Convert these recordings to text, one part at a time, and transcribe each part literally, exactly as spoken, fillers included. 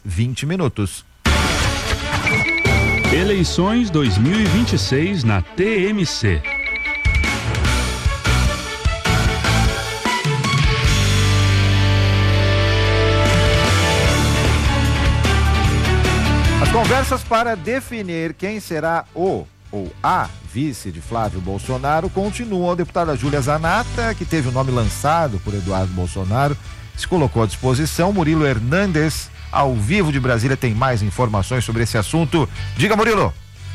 vinte minutos. Eleições dois mil e vinte e seis na T M C. As conversas para definir quem será o ou a vice de Flávio Bolsonaro continuam. A deputada Júlia Zanata, que teve o nome lançado por Eduardo Bolsonaro, se colocou à disposição. Murilo Hernandes, ao vivo de Brasília, tem mais informações sobre esse assunto. Diga, Murilo.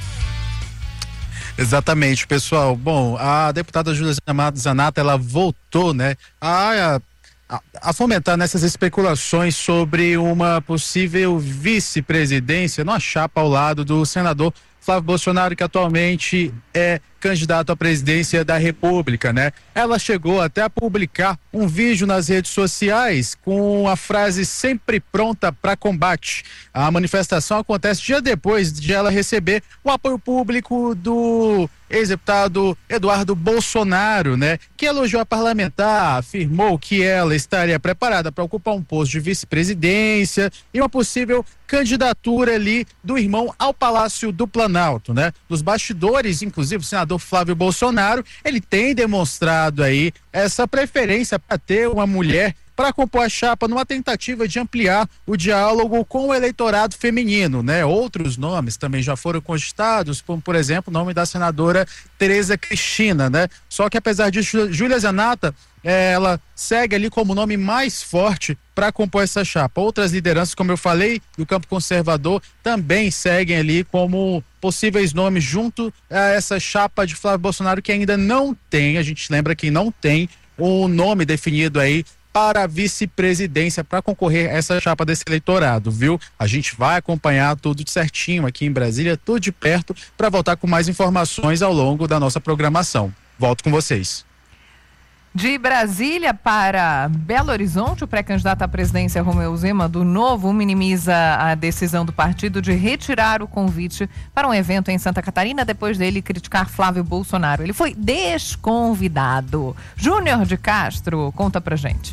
Exatamente, pessoal. Bom, a deputada Júlia Zanata, ela voltou, né, a, a, a fomentar nessas especulações sobre uma possível vice-presidência numa chapa ao lado do senador Flávio Bolsonaro, que atualmente é candidato à presidência da República, né? Ela chegou até a publicar um vídeo nas redes sociais com a frase sempre pronta para combate. A manifestação acontece dia depois de ela receber o apoio público do ex-deputado Eduardo Bolsonaro, né? Que elogiou a parlamentar, afirmou que ela estaria preparada para ocupar um posto de vice-presidência e uma possível candidatura ali do irmão ao Palácio do Planalto, né? Nos bastidores, inclusive, o senador Flávio Bolsonaro, ele tem demonstrado aí essa preferência para ter uma mulher para compor a chapa numa tentativa de ampliar o diálogo com o eleitorado feminino, né? Outros nomes também já foram cogitados, como, por exemplo, o nome da senadora Tereza Cristina, né? Só que apesar disso, Júlia Zanata, ela segue ali como nome mais forte para compor essa chapa. Outras lideranças, como eu falei, do campo conservador, também seguem ali como possíveis nomes junto a essa chapa de Flávio Bolsonaro, que ainda não tem, a gente lembra que não tem o nome definido aí para a vice-presidência, para concorrer a essa chapa desse eleitorado, viu? A gente vai acompanhar tudo certinho aqui em Brasília, tudo de perto, para voltar com mais informações ao longo da nossa programação. Volto com vocês. De Brasília para Belo Horizonte, o pré-candidato à presidência Romeu Zema do Novo minimiza a decisão do partido de retirar o convite para um evento em Santa Catarina depois dele criticar Flávio Bolsonaro. Ele foi desconvidado. Júnior de Castro, conta pra gente.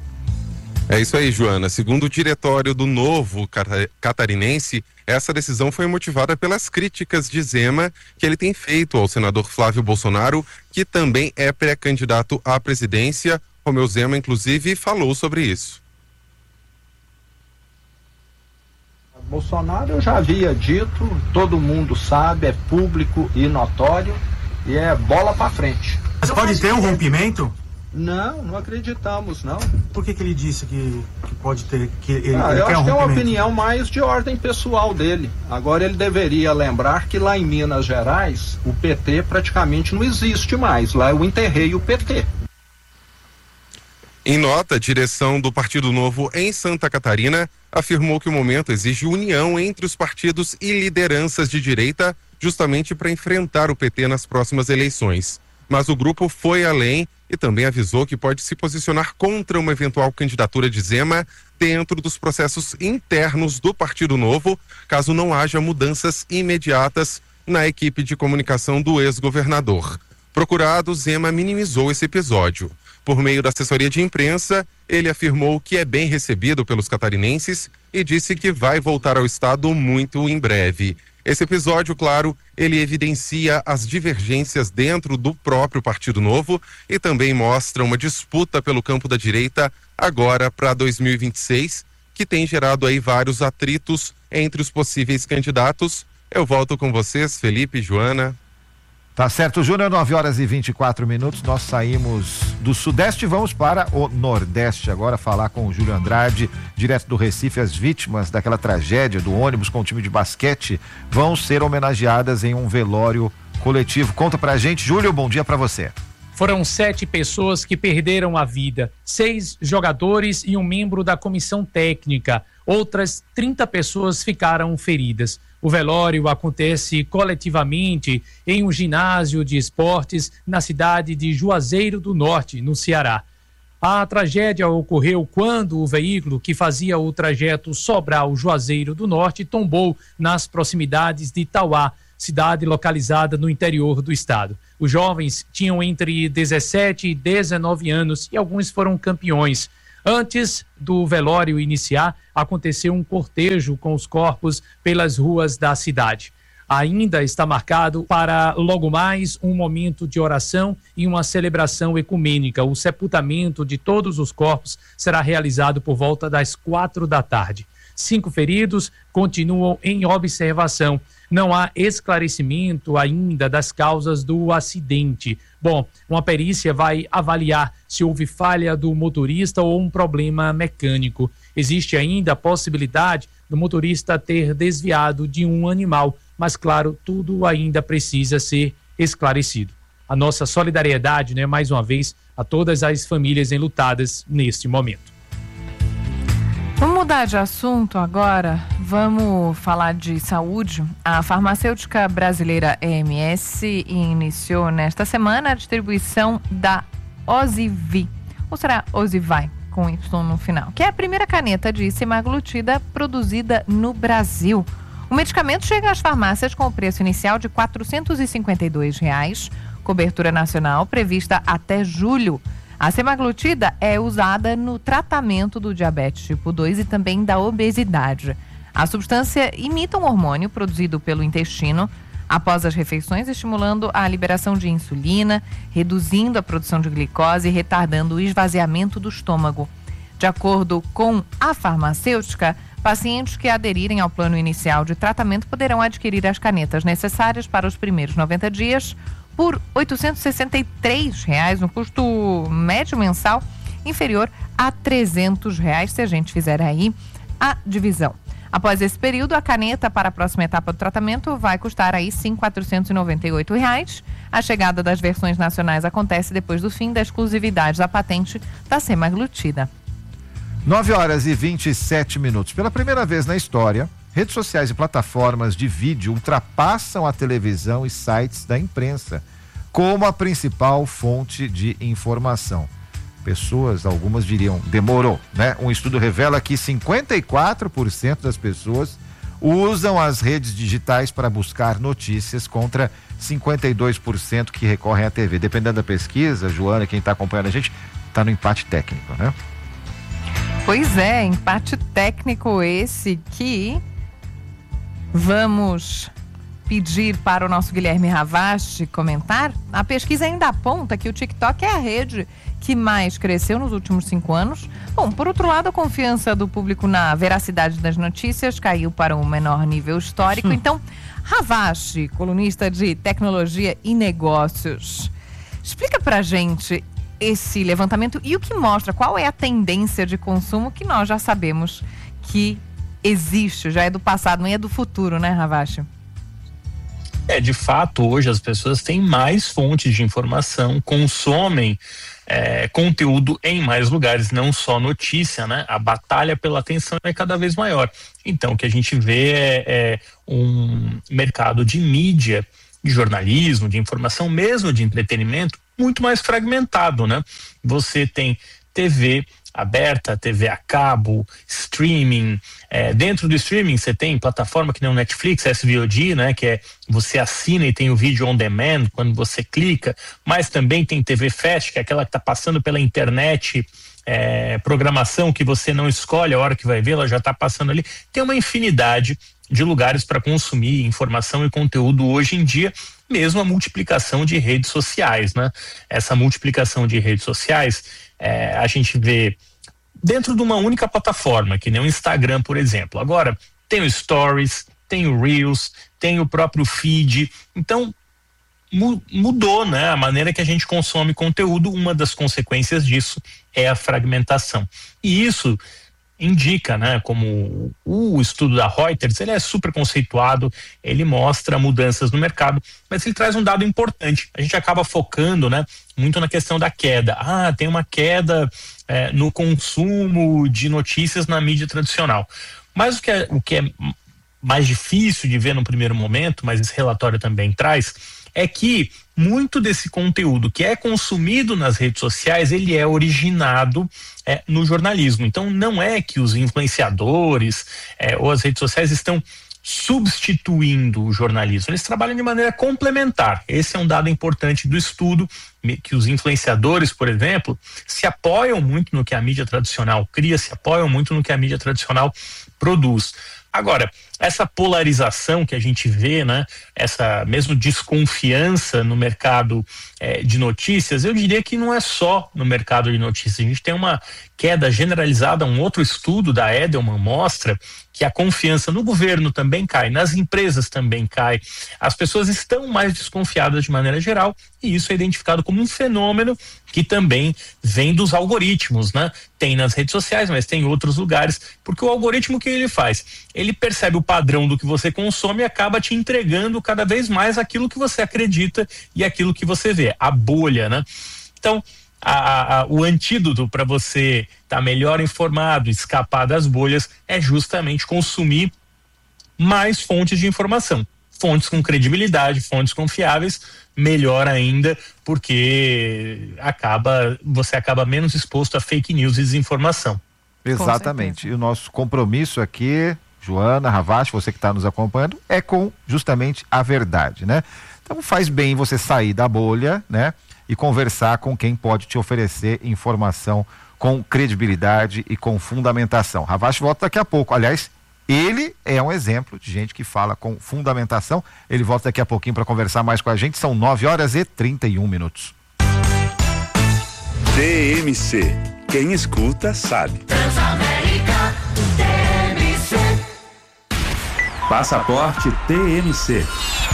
É isso aí, Joana. Segundo o diretório do Novo Catarinense, essa decisão foi motivada pelas críticas de Zema que ele tem feito ao senador Flávio Bolsonaro, que também é pré-candidato à presidência. Romeu Zema, inclusive, falou sobre isso. Bolsonaro eu já havia dito, todo mundo sabe, é público e notório, e é bola para frente. Mas pode ter um rompimento? Não, não acreditamos, não. Por que que ele disse que, que pode ter, que ele, ah, ele eu quer acho um que é uma rompimento? opinião mais de ordem pessoal dele. Agora ele deveria lembrar que lá em Minas Gerais, o P T praticamente não existe mais. Lá eu enterrei o P T. Em nota, a direção do Partido Novo em Santa Catarina afirmou que o momento exige união entre os partidos e lideranças de direita, justamente para enfrentar o P T nas próximas eleições. Mas o grupo foi além e também avisou que pode se posicionar contra uma eventual candidatura de Zema dentro dos processos internos do Partido Novo, caso não haja mudanças imediatas na equipe de comunicação do ex-governador. Procurado, Zema minimizou esse episódio. Por meio da assessoria de imprensa, ele afirmou que é bem recebido pelos catarinenses e disse que vai voltar ao estado muito em breve. Esse episódio, claro, ele evidencia as divergências dentro do próprio Partido Novo e também mostra uma disputa pelo campo da direita agora para dois mil e vinte e seis, que tem gerado aí vários atritos entre os possíveis candidatos. Eu volto com vocês, Felipe e Joana. Tá certo, Júnior, nove horas e vinte e quatro minutos, nós saímos do Sudeste e vamos para o Nordeste agora falar com o Júlio Andrade, direto do Recife. As vítimas daquela tragédia do ônibus com o time de basquete vão ser homenageadas em um velório coletivo. Conta pra gente, Júlio, bom dia pra você. Foram sete pessoas que perderam a vida, seis jogadores e um membro da comissão técnica. Outras trinta pessoas ficaram feridas. O velório acontece coletivamente em um ginásio de esportes na cidade de Juazeiro do Norte, no Ceará. A tragédia ocorreu quando o veículo que fazia o trajeto Sobral-Juazeiro do Norte tombou nas proximidades de Tauá, cidade localizada no interior do estado. Os jovens tinham entre dezessete e dezenove anos e alguns foram campeões. Antes do velório iniciar, aconteceu um cortejo com os corpos pelas ruas da cidade. Ainda está marcado para logo mais um momento de oração e uma celebração ecumênica. O sepultamento de todos os corpos será realizado por volta das quatro da tarde. Cinco feridos continuam em observação. Não há esclarecimento ainda das causas do acidente. Bom, uma perícia vai avaliar se houve falha do motorista ou um problema mecânico. Existe ainda a possibilidade do motorista ter desviado de um animal, mas claro, tudo ainda precisa ser esclarecido. A nossa solidariedade, né, mais uma vez, a todas as famílias enlutadas neste momento. Vamos mudar de assunto agora, vamos falar de saúde. A farmacêutica brasileira E M S iniciou nesta semana a distribuição da Ozivy, ou será Ozivy, com Y no final, que é a primeira caneta de semaglutida produzida no Brasil. O medicamento chega às farmácias com o preço inicial de quatrocentos e cinquenta e dois reais, cobertura nacional prevista até julho. A semaglutida é usada no tratamento do diabetes tipo dois e também da obesidade. A substância imita um hormônio produzido pelo intestino após as refeições, estimulando a liberação de insulina, reduzindo a produção de glicose e retardando o esvaziamento do estômago. De acordo com a farmacêutica, pacientes que aderirem ao plano inicial de tratamento poderão adquirir as canetas necessárias para os primeiros noventa dias por oitocentos e sessenta e três reais, um custo médio mensal inferior a trezentos reais, se a gente fizer aí a divisão. Após esse período, a caneta para a próxima etapa do tratamento vai custar aí sim quatrocentos e noventa e oito reais. A chegada das versões nacionais acontece depois do fim da exclusividade da patente da semaglutida. nove horas e vinte e sete minutos. Pela primeira vez na história, redes sociais e plataformas de vídeo ultrapassam a televisão e sites da imprensa como a principal fonte de informação. Pessoas, algumas diriam, demorou, né? Um estudo revela que cinquenta e quatro por cento das pessoas usam as redes digitais para buscar notícias, contra cinquenta e dois por cento que recorrem à T V. Dependendo da pesquisa, Joana, quem está acompanhando a gente, está no empate técnico, né? Pois é, empate técnico esse que vamos pedir para o nosso Guilherme Ravache comentar. A pesquisa ainda aponta que o TikTok é a rede que mais cresceu nos últimos cinco anos. Bom, por outro lado, a confiança do público na veracidade das notícias caiu para um menor nível histórico. Hum. Então, Ravache, colunista de tecnologia e negócios, explica pra gente esse levantamento e o que mostra, qual é a tendência de consumo que nós já sabemos que existe, já é do passado, não é do futuro, né, Ravache? É, de fato, hoje as pessoas têm mais fontes de informação, consomem é, conteúdo em mais lugares, não só notícia, né? A batalha pela atenção é cada vez maior. Então, o que a gente vê é, é um mercado de mídia, de jornalismo, de informação, mesmo de entretenimento, muito mais fragmentado, né? Você tem T V aberta, T V a cabo, streaming, é, dentro do streaming você tem plataforma que nem o Netflix, S V O D, né, que é você assina e tem o vídeo on demand quando você clica, mas também tem T V Fast, que é aquela que está passando pela internet, é, programação que você não escolhe a hora que vai ver, ela já está passando ali. Tem uma infinidade de lugares para consumir informação e conteúdo hoje em dia, mesmo a multiplicação de redes sociais, né? Essa multiplicação de redes sociais, é, a gente vê dentro de uma única plataforma, que nem o Instagram, por exemplo. Agora, tem o Stories, tem o Reels, tem o próprio feed. Então, mu- mudou, né? A maneira que a gente consome conteúdo. Uma das consequências disso é a fragmentação. E isso indica, né, como o estudo da Reuters, ele é super conceituado, ele mostra mudanças no mercado, mas ele traz um dado importante. A gente acaba focando, né, muito na questão da queda. Ah, tem uma queda é, no consumo de notícias na mídia tradicional. Mas o que é, o que é mais difícil de ver no primeiro momento, mas esse relatório também traz, é que muito desse conteúdo que é consumido nas redes sociais, ele é originado é, no jornalismo. Então não é que os influenciadores é, ou as redes sociais estão substituindo o jornalismo, eles trabalham de maneira complementar. Esse é um dado importante do estudo, que os influenciadores, por exemplo, se apoiam muito no que a mídia tradicional cria, se apoiam muito no que a mídia tradicional produz. Agora, essa polarização que a gente vê, né, essa mesmo desconfiança no mercado eh, de notícias, eu diria que não é só no mercado de notícias. A gente tem uma queda generalizada. Um outro estudo da Edelman mostra que a confiança no governo também cai, nas empresas também cai. As pessoas estão mais desconfiadas de maneira geral, e isso é identificado como um fenômeno que também vem dos algoritmos, né? Tem nas redes sociais, mas tem em outros lugares, porque o algoritmo, o que ele faz? Ele percebe o padrão do que você consome e acaba te entregando cada vez mais aquilo que você acredita e aquilo que você vê, a bolha, né? Então, A, a, o antídoto para você estar tá melhor informado, escapar das bolhas, é justamente consumir mais fontes de informação, fontes com credibilidade, fontes confiáveis, melhor ainda, porque acaba, você acaba menos exposto a fake news e desinformação. Exatamente, e o nosso compromisso aqui, Joana, Ravache, você que está nos acompanhando, é com justamente a verdade, né? Então faz bem você sair da bolha, né? E conversar com quem pode te oferecer informação com credibilidade e com fundamentação. Ravache volta daqui a pouco. Aliás, ele é um exemplo de gente que fala com fundamentação. Ele volta daqui a pouquinho para conversar mais com a gente. São nove horas e trinta e um minutos. T M C. Quem escuta sabe. Transamérica, T M C. Passaporte T M C.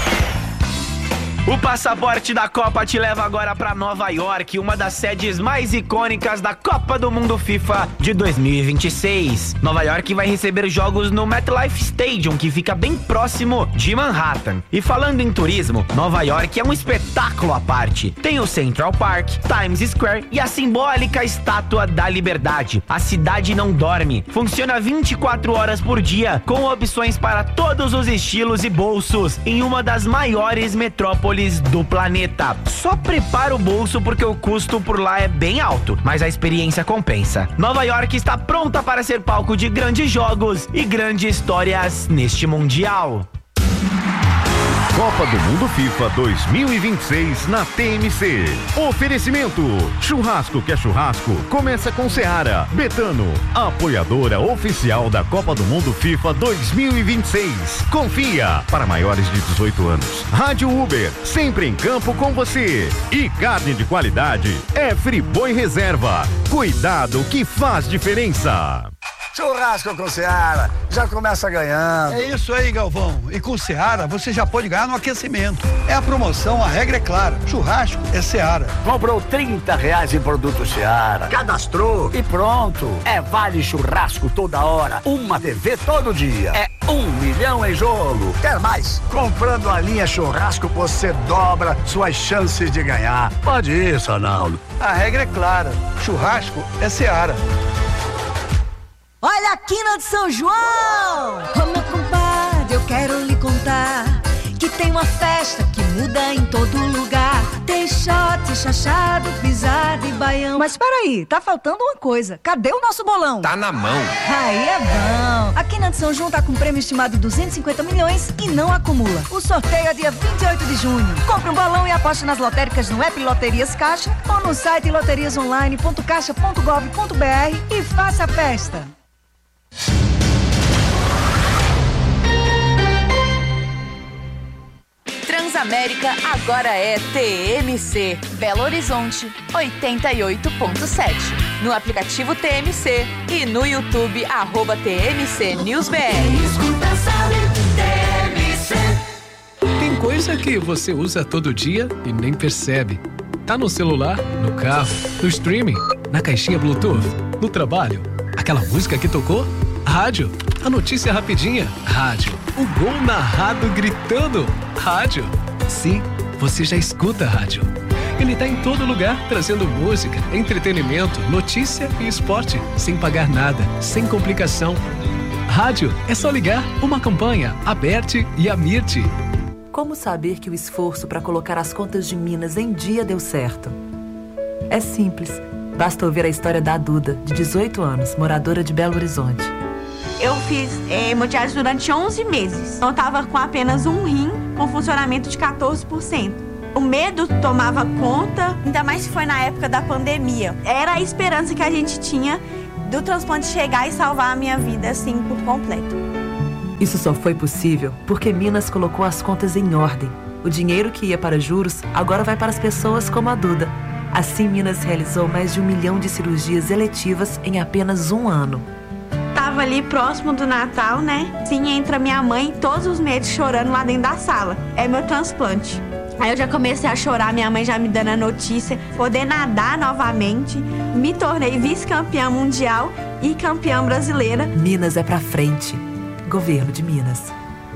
O passaporte da Copa te leva agora para Nova York, uma das sedes mais icônicas da Copa do Mundo FIFA de dois mil e vinte e seis. Nova York vai receber jogos no MetLife Stadium, que fica bem próximo de Manhattan. E falando em turismo, Nova York é um espetáculo à parte. Tem o Central Park, Times Square e a simbólica Estátua da Liberdade. A cidade não dorme, funciona vinte e quatro horas por dia, com opções para todos os estilos e bolsos, em uma das maiores metrópoles do planeta. Só prepara o bolso porque o custo por lá é bem alto, mas a experiência compensa. Nova York está pronta para ser palco de grandes jogos e grandes histórias neste Mundial. Copa do Mundo FIFA dois mil e vinte e seis na T M C. Oferecimento: churrasco que é churrasco, começa com Seara. Betano, apoiadora oficial da Copa do Mundo FIFA dois mil e vinte e seis. Confia, para maiores de dezoito anos. Rádio Uber, sempre em campo com você. E carne de qualidade é Friboi Reserva. Cuidado que faz diferença. Churrasco com Seara, já começa ganhando. É isso aí, Galvão. E com Seara, você já pode ganhar no aquecimento. É a promoção, a regra é clara. Churrasco é Seara. Comprou trinta reais em produto Seara, cadastrou e pronto. É vale churrasco toda hora, uma T V todo dia. É um milhão em jogo. Quer mais? Comprando a linha churrasco, você dobra suas chances de ganhar. Pode ir, Sonaldo. A regra é clara. Churrasco é Seara. Olha a quina de São João! Ô meu compadre, eu quero lhe contar que tem uma festa que muda em todo lugar. Tem shot, chachado, pisada e baião. Mas peraí, tá faltando uma coisa. Cadê o nosso bolão? Tá na mão. Aí é bom. A Quina de São João tá com prêmio estimado de duzentos e cinquenta milhões e não acumula. O sorteio é dia vinte e oito de junho. Compre um bolão e aposte nas lotéricas no app Loterias Caixa ou no site loterias online ponto caixa ponto gov ponto br e faça a festa. Transamérica agora é T M C, Belo Horizonte, oitenta e oito ponto sete. No aplicativo T M C e no YouTube, arroba T M C News B R. Tem coisa que você usa todo dia e nem percebe. Tá no celular, no carro, no streaming, na caixinha Bluetooth, no trabalho. Aquela música que tocou? Rádio. A notícia rapidinha? Rádio. O gol narrado gritando? Rádio. Sim, você já escuta rádio. Ele tá em todo lugar, trazendo música, entretenimento, notícia e esporte, sem pagar nada, sem complicação. Rádio é só ligar uma campanha, Aberte e Amirte. Como saber que o esforço para colocar as contas de Minas em dia deu certo? É simples. Basta ouvir a história da Duda, de dezoito anos, moradora de Belo Horizonte. Eu fiz é, hemodiálise durante onze meses. Então, eu tava com apenas um rim com funcionamento de quatorze por cento. O medo tomava conta, ainda mais se foi na época da pandemia. Era a esperança que a gente tinha do transplante chegar e salvar a minha vida, assim, por completo. Isso só foi possível porque Minas colocou as contas em ordem. O dinheiro que ia para juros agora vai para as pessoas como a Duda. Assim, Minas realizou mais de um milhão de cirurgias eletivas em apenas um ano. Tava ali próximo do Natal, né? Sim, entra minha mãe, todos os meses chorando lá dentro da sala. É meu transplante. Aí eu já comecei a chorar, minha mãe já me dando a notícia, poder nadar novamente, me tornei vice-campeã mundial e campeã brasileira. Minas é pra frente. Governo de Minas.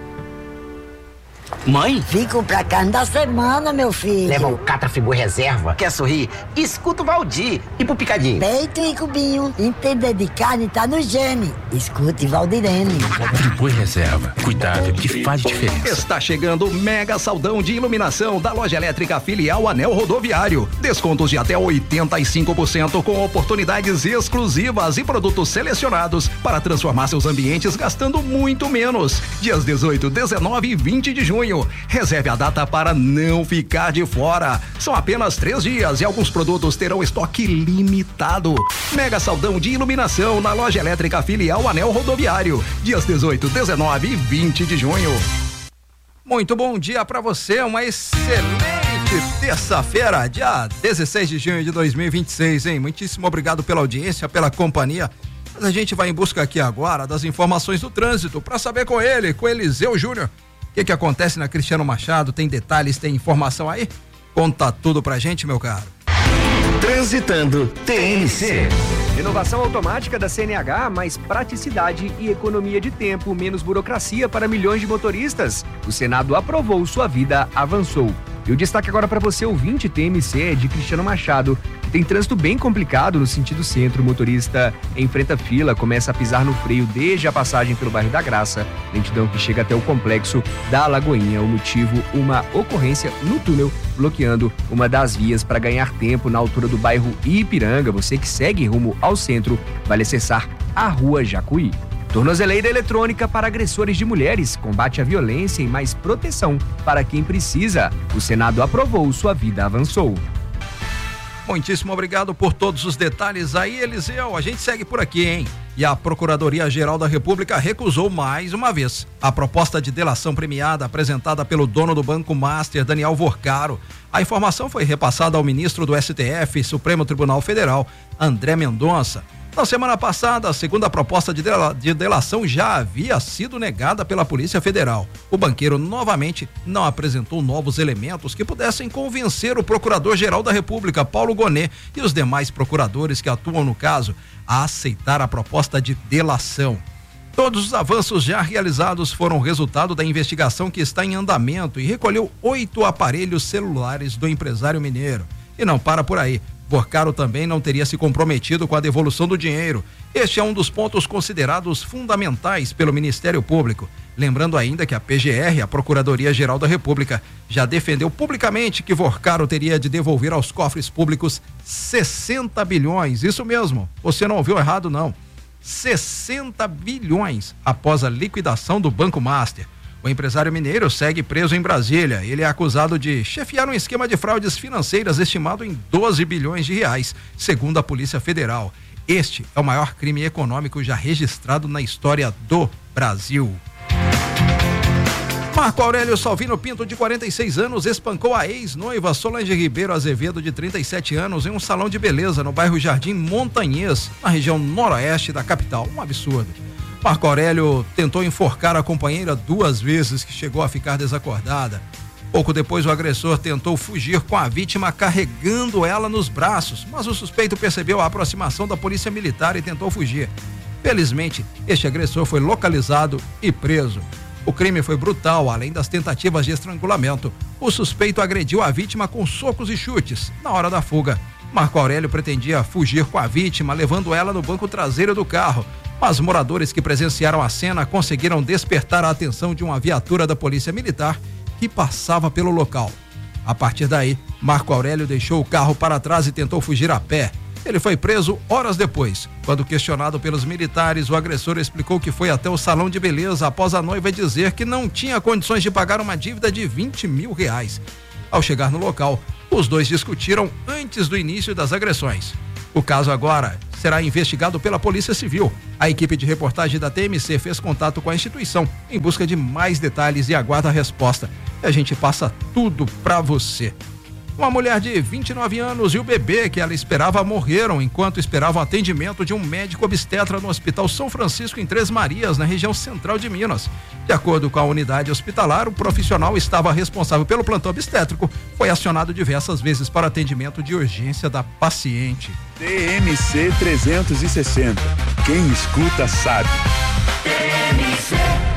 Mãe? Fico pra carne da semana, meu filho. Leva o Catrafibur Reserva. Quer sorrir? Escuta o Valdir. E pro Picadinho? Peito e cubinho. Entender de carne tá no gene. Escute Valdirene. Catrafibur Reserva. Cuidado que faz diferença. Está chegando o mega saldão de iluminação da loja elétrica filial Anel Rodoviário. Descontos de até oitenta e cinco por cento com oportunidades exclusivas e produtos selecionados para transformar seus ambientes gastando muito menos. Dias dezoito, dezenove e vinte de junho. Reserve a data para não ficar de fora. São apenas três dias e alguns produtos terão estoque limitado. Mega saldão de iluminação na loja elétrica filial Anel Rodoviário. Dias dezoito, dezenove e vinte de junho. Muito bom dia para você, uma excelente terça-feira, dia dezesseis de junho de dois mil e vinte e seis, hein? Muitíssimo obrigado pela audiência, pela companhia. Mas a gente vai em busca aqui agora das informações do trânsito para saber com ele, com Eliseu Júnior. O que que acontece na Cristiano Machado? Tem detalhes, tem informação aí? Conta tudo pra gente, meu caro. Transitando T N C. Renovação automática da C N H, mais praticidade e economia de tempo, menos burocracia para milhões de motoristas. O Senado aprovou, sua vida avançou. E o destaque agora para você, ouvinte T M C, é de Cristiano Machado. Tem trânsito bem complicado no sentido centro. O motorista enfrenta fila, começa a pisar no freio desde a passagem pelo bairro da Graça. Lentidão que chega até o complexo da Lagoinha. O motivo, uma ocorrência no túnel, bloqueando uma das vias para ganhar tempo na altura do bairro Ipiranga. Você que segue rumo ao centro, vale acessar a rua Jacuí. Tornozeleira eletrônica para agressores de mulheres, combate à violência e mais proteção para quem precisa. O Senado aprovou, sua vida avançou. Muitíssimo obrigado por todos os detalhes aí, Eliseu. A gente segue por aqui, hein? E a Procuradoria-Geral da República recusou mais uma vez a proposta de delação premiada apresentada pelo dono do Banco Master, Daniel Vorcaro. A informação foi repassada ao ministro do S T F, Supremo Tribunal Federal, André Mendonça. Na semana passada, a segunda proposta de, dela, de delação já havia sido negada pela Polícia Federal. O banqueiro novamente não apresentou novos elementos que pudessem convencer o Procurador-Geral da República, Paulo Gonet, e os demais procuradores que atuam no caso a aceitar a proposta de delação. Todos os avanços já realizados foram resultado da investigação que está em andamento e recolheu oito aparelhos celulares do empresário mineiro. E não para por aí. Vorcaro também não teria se comprometido com a devolução do dinheiro. Este é um dos pontos considerados fundamentais pelo Ministério Público. Lembrando ainda que a P G R, a Procuradoria-Geral da República, já defendeu publicamente que Vorcaro teria de devolver aos cofres públicos sessenta bilhões. Isso mesmo, você não ouviu errado não. sessenta bilhões após a liquidação do Banco Master. O empresário mineiro segue preso em Brasília. Ele é acusado de chefiar um esquema de fraudes financeiras estimado em doze bilhões de reais, segundo a Polícia Federal. Este é o maior crime econômico já registrado na história do Brasil. Marco Aurélio Salvino Pinto, de quarenta e seis anos, espancou a ex-noiva Solange Ribeiro Azevedo, de trinta e sete anos, em um salão de beleza no bairro Jardim Montanhês, na região noroeste da capital. Um absurdo. Marco Aurélio tentou enforcar a companheira duas vezes, que chegou a ficar desacordada. Pouco depois, o agressor tentou fugir com a vítima carregando ela nos braços, mas o suspeito percebeu a aproximação da polícia militar e tentou fugir. Felizmente, este agressor foi localizado e preso. O crime foi brutal, além das tentativas de estrangulamento. O suspeito agrediu a vítima com socos e chutes. Na hora da fuga, Marco Aurélio pretendia fugir com a vítima, levando ela no banco traseiro do carro. Mas moradores que presenciaram a cena conseguiram despertar a atenção de uma viatura da Polícia Militar que passava pelo local. A partir daí, Marco Aurélio deixou o carro para trás e tentou fugir a pé. Ele foi preso horas depois. Quando questionado pelos militares, o agressor explicou que foi até o salão de beleza após a noiva dizer que não tinha condições de pagar uma dívida de vinte mil reais. Ao chegar no local, os dois discutiram antes do início das agressões. O caso agora será investigado pela Polícia Civil. A equipe de reportagem da T M C fez contato com a instituição em busca de mais detalhes e aguarda a resposta. E a gente passa tudo pra você. Uma mulher de vinte e nove anos e o bebê que ela esperava morreram enquanto esperavam atendimento de um médico obstetra no Hospital São Francisco em Três Marias, na região central de Minas. De acordo com a unidade hospitalar, o profissional estava responsável pelo plantão obstétrico, foi acionado diversas vezes para atendimento de urgência da paciente. T M C trezentos e sessenta. Quem escuta sabe. T M C.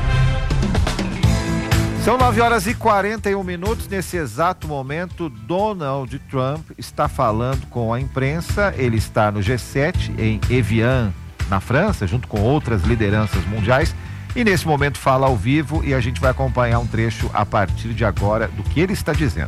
São nove horas e quarenta e um minutos. Nesse exato momento, Donald Trump está falando com a imprensa. Ele está no G sete em Evian, na França, junto com outras lideranças mundiais. E nesse momento fala ao vivo e a gente vai acompanhar um trecho a partir de agora do que ele está dizendo.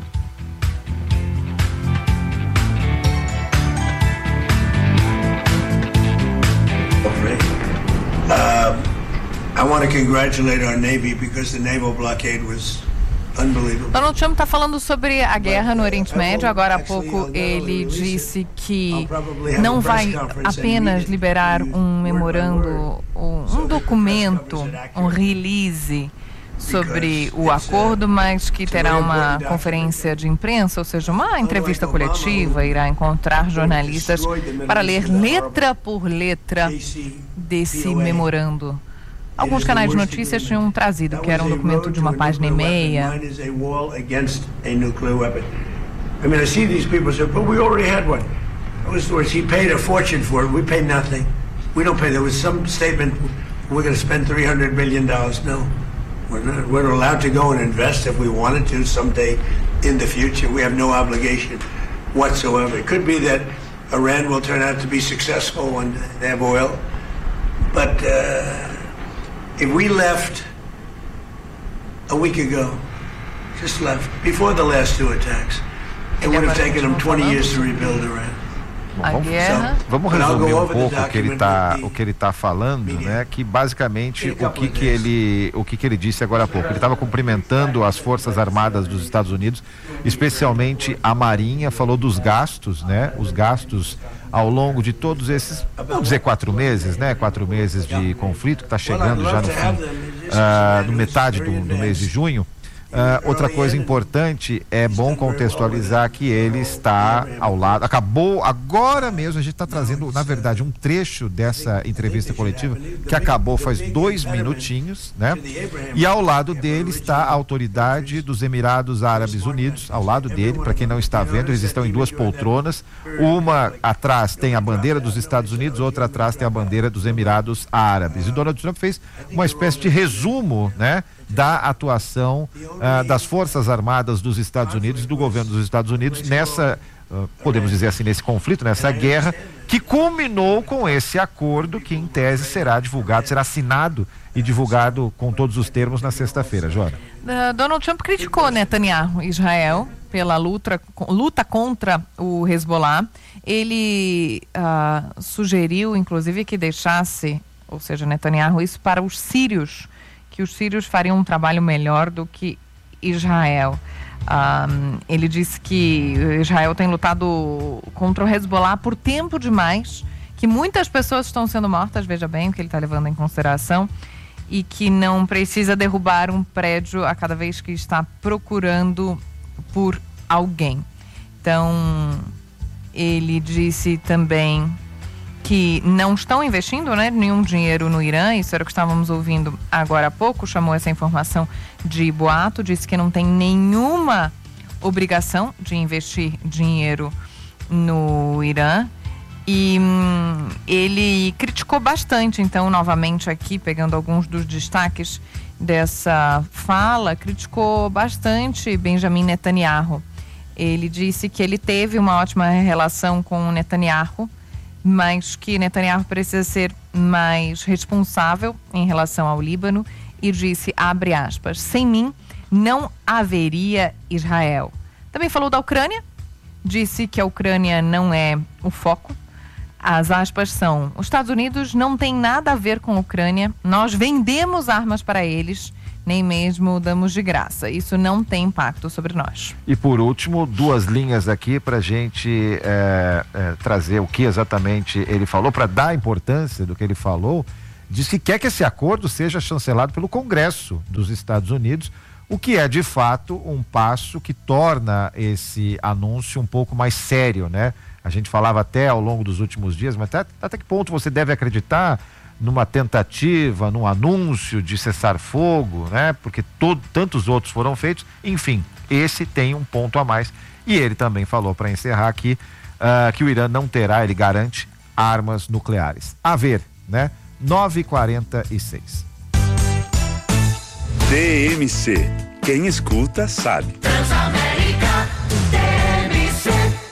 Uh, I want to congratulate our Navy because the naval blockade was unbelievable. Donald Trump está falando sobre a guerra no Oriente Médio. Agora há pouco ele disse que não vai apenas liberar um memorando, um documento, um release sobre o acordo, mas que terá uma conferência de imprensa, ou seja, uma entrevista coletiva, irá encontrar jornalistas para ler letra por letra desse memorando. Alguns canais de notícias tinham trazido que era um documento de uma página e meia. I mean, I see these people say, but we already had one. In other words, he paid a fortune for it. We paid nothing. We don't pay. There was some statement, we're going to spend three hundred billion dollars. No, we're not. We're allowed to go and invest if we wanted to someday in the future. We have no obligation whatsoever. It could be that Iran will turn out to be successful when they have oil. But uh, if we left a week ago, just left, before the last two attacks, it would have taken them twenty years to rebuild Iran. Bom, vamos, vamos resumir um pouco o que ele está o que ele tá falando, né? Que basicamente o que que ele o que que ele disse agora há pouco. Ele estava cumprimentando as Forças Armadas dos Estados Unidos, especialmente a Marinha. Falou dos gastos, né? Os gastos ao longo de todos esses, vamos dizer quatro meses, né? Quatro meses de conflito que está chegando já no fim, uh, no metade do, do mês de junho. Uh, outra coisa importante, é bom contextualizar que ele está ao lado, acabou agora mesmo, a gente está trazendo, na verdade, um trecho dessa entrevista coletiva que acabou faz dois minutinhos, né? E ao lado dele está a autoridade dos Emirados Árabes Unidos, ao lado dele, para quem não está vendo, eles estão em duas poltronas, uma atrás tem a bandeira dos Estados Unidos, outra atrás tem a bandeira dos Emirados Árabes. E Donald Trump fez uma espécie de resumo, né? Da atuação uh, das Forças Armadas dos Estados Unidos e do governo dos Estados Unidos nessa, uh, podemos dizer assim, nesse conflito, nessa guerra, que culminou com esse acordo que, em tese, será divulgado, será assinado e divulgado com todos os termos na sexta-feira. Jora. Uh, Donald Trump criticou Netanyahu, Israel, pela luta, luta contra o Hezbollah. Ele uh, sugeriu, inclusive, que deixasse, ou seja, Netanyahu, isso para os sírios, que os sírios fariam um trabalho melhor do que Israel. Um, ele disse que Israel tem lutado contra o Hezbollah por tempo demais, que muitas pessoas estão sendo mortas, veja bem o que ele está levando em consideração, e que não precisa derrubar um prédio a cada vez que está procurando por alguém. Então, ele disse também que não estão investindo, né, nenhum dinheiro no Irã. Isso era o que estávamos ouvindo agora há pouco, chamou essa informação de boato, disse que não tem nenhuma obrigação de investir dinheiro no Irã. E hum, ele criticou bastante, então, novamente aqui, pegando alguns dos destaques dessa fala, criticou bastante Benjamin Netanyahu. Ele disse que ele teve uma ótima relação com o Netanyahu, mas que Netanyahu precisa ser mais responsável em relação ao Líbano, e disse, abre aspas, sem mim não haveria Israel. Também falou da Ucrânia, disse que a Ucrânia não é o foco, As aspas são: os Estados Unidos não tem nada a ver com a Ucrânia, nós vendemos armas para eles, nem mesmo damos de graça. Isso não tem impacto sobre nós. E por último, duas linhas aqui para a gente é, é, trazer o que exatamente ele falou, para dar importância do que ele falou. Diz que quer que esse acordo seja chancelado pelo Congresso dos Estados Unidos, o que é de fato um passo que torna esse anúncio um pouco mais sério, né? A gente falava até ao longo dos últimos dias, mas até, até que ponto você deve acreditar numa tentativa, num anúncio de cessar fogo, né? Porque todo, tantos outros foram feitos. Enfim, esse tem um ponto a mais. E ele também falou, para encerrar aqui, uh, que o Irã não terá, ele garante, armas nucleares. A ver, né? nove e quarenta e seis. T M C. Quem escuta sabe. Transamérica T M C.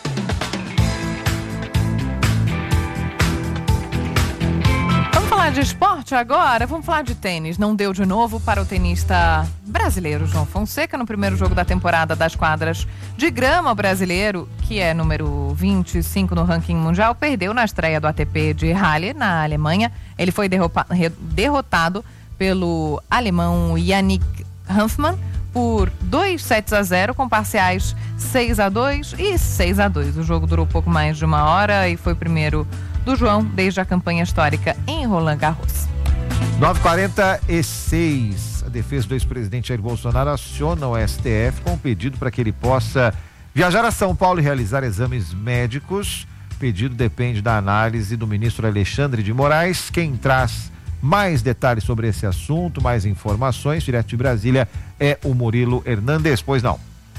Vamos falar de esporte agora? Vamos falar de tênis. Não deu de novo para o tenista brasileiro João Fonseca no primeiro jogo da temporada das quadras de grama. O brasileiro, que é número vinte e cinco no ranking mundial, perdeu na estreia do A T P de Halle, na Alemanha. Ele foi derrotado pelo alemão Yannick Hanfmann por dois sets a zero, com parciais seis a dois e seis a dois. O jogo durou pouco mais de uma hora e foi o primeiro do João desde a campanha histórica em Roland Garros. nove e quarenta e seis. A defesa do ex-presidente Jair Bolsonaro aciona o S T F com um pedido para que ele possa viajar a São Paulo e realizar exames médicos. O pedido depende da análise do ministro Alexandre de Moraes. Quem traz mais detalhes sobre esse assunto, mais informações, direto de Brasília, é o Murilo Hernandes. Pois não.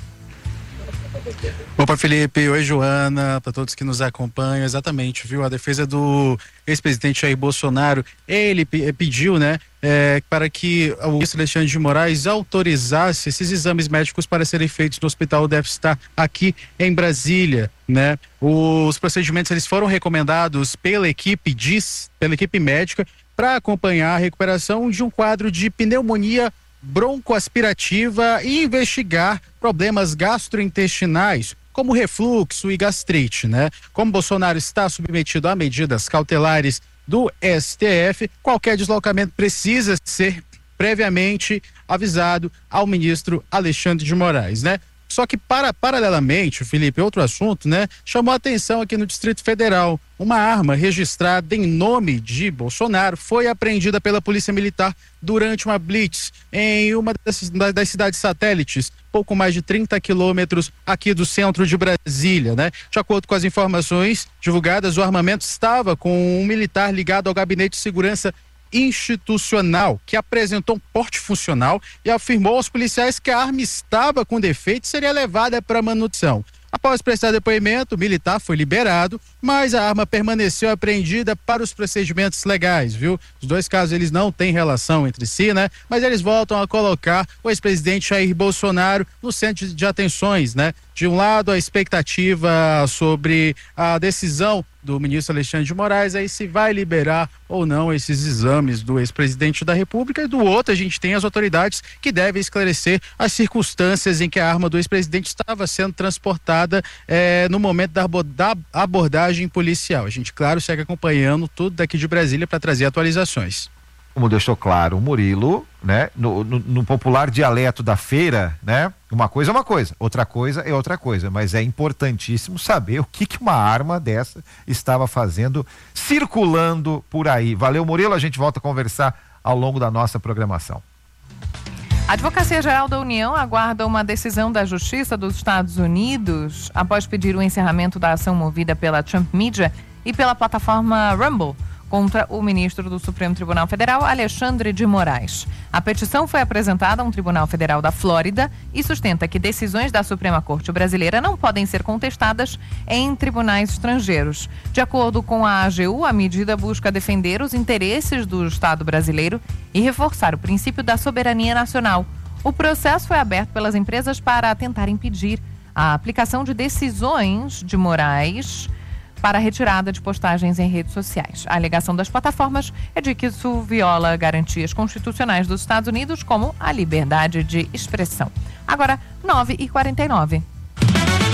Opa, Felipe, oi, Joana, para todos que nos acompanham. Exatamente, viu? A defesa do ex-presidente Jair Bolsonaro, ele pediu, né, é, para que o ministro Alexandre de Moraes autorizasse esses exames médicos para serem feitos no Hospital deve estar aqui em Brasília, né? Os procedimentos, eles foram recomendados pela equipe D I S, pela equipe médica, para acompanhar a recuperação de um quadro de pneumonia broncoaspirativa e investigar problemas gastrointestinais, como refluxo e gastrite, né? Como Bolsonaro está submetido a medidas cautelares do S T F, qualquer deslocamento precisa ser previamente avisado ao ministro Alexandre de Moraes, né? Só que, para, paralelamente, Felipe, outro assunto, né? Chamou a atenção aqui no Distrito Federal. Uma arma registrada em nome de Bolsonaro foi apreendida pela Polícia Militar durante uma blitz em uma das, das cidades satélites, pouco mais de trinta quilômetros aqui do centro de Brasília, né? De acordo com as informações divulgadas, o armamento estava com um militar ligado ao Gabinete de Segurança Institucional, que apresentou um porte funcional e afirmou aos policiais que a arma estava com defeito e seria levada para manutenção. Após prestar depoimento, o militar foi liberado, mas a arma permaneceu apreendida para os procedimentos legais, viu? Os dois casos, eles não têm relação entre si, né? Mas eles voltam a colocar o ex-presidente Jair Bolsonaro no centro de atenções, né? De um lado, a expectativa sobre a decisão do ministro Alexandre de Moraes, aí se vai liberar ou não esses exames do ex-presidente da República, e do outro a gente tem as autoridades que devem esclarecer as circunstâncias em que a arma do ex-presidente estava sendo transportada eh, no momento da, da abordagem policial. A gente, claro, segue acompanhando tudo daqui de Brasília para trazer atualizações. Como deixou claro o Murilo, né? No, no, no popular dialeto da feira, né? Uma coisa é uma coisa, outra coisa é outra coisa, mas é importantíssimo saber o que que uma arma dessa estava fazendo, circulando por aí. Valeu, Murilo, a gente volta a conversar ao longo da nossa programação. A Advocacia Geral da União aguarda uma decisão da Justiça dos Estados Unidos após pedir o encerramento da ação movida pela Trump Media e pela plataforma Rumble contra o ministro do Supremo Tribunal Federal, Alexandre de Moraes. A petição foi apresentada a um tribunal federal da Flórida e sustenta que decisões da Suprema Corte brasileira não podem ser contestadas em tribunais estrangeiros. De acordo com a A G U, a medida busca defender os interesses do Estado brasileiro e reforçar o princípio da soberania nacional. O processo foi aberto pelas empresas para tentar impedir a aplicação de decisões de Moraes para a retirada de postagens em redes sociais. A alegação das plataformas é de que isso viola garantias constitucionais dos Estados Unidos, como a liberdade de expressão. Agora, nove e quarenta e nove.